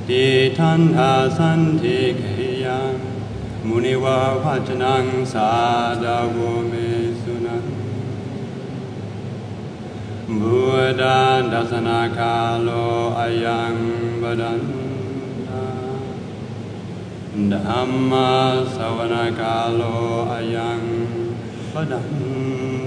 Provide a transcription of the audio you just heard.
ติทันหาสันติเกยังมุนิวาวัจนังสาดาวเมสุนังบุดาดัสนาคาโลอายังบดันตาธัมมาสวนาคาโลอายังบดัน